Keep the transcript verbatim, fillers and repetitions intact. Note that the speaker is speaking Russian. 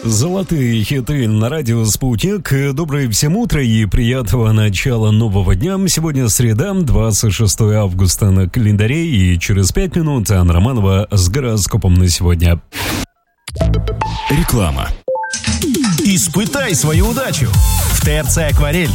Золотые хиты на радио «Спутник». Доброе всем утро и приятного начала нового дня. Сегодня среда, двадцать шестое августа на календаре, и через пять минут Анна Романова с гороскопом на сегодня. Реклама. Испытай свою удачу. В ТРЦ «Акварель»